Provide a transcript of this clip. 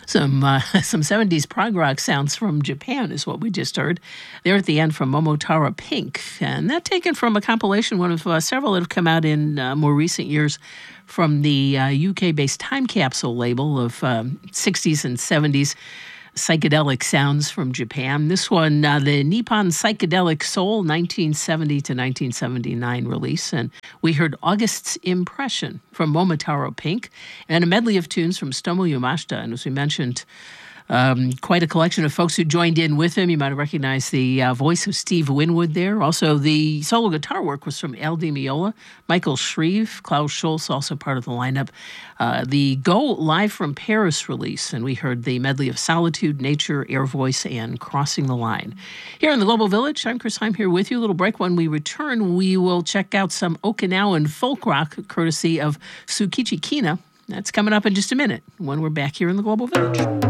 Some 70s prog rock sounds from Japan is what we just heard. There at the end from Momotaro Pink. And that taken from a compilation, one of several that have come out in more recent years from the UK-based Time Capsule label of 60s and 70s psychedelic sounds from Japan. This one, the Nippon Psychedelic Soul 1970 to 1979 release. And we heard August's Impression from Momotaro Pink and a medley of tunes from Stomo Yamashita. And as we mentioned, quite a collection of folks who joined in with him. You might have recognized the voice of Steve Winwood there. Also, the solo guitar work was from Al Di Meola, Michael Shreve, Klaus Schultz, also part of the lineup. The Go Live from Paris release, and we heard the medley of Solitude, Nature, Air Voice, and Crossing the Line. Here in the Global Village, I'm Chris Heim here with you. A little break. When we return, we will check out some Okinawan folk rock courtesy of Tsukichi Kina. That's coming up in just a minute when we're back here in the Global Village.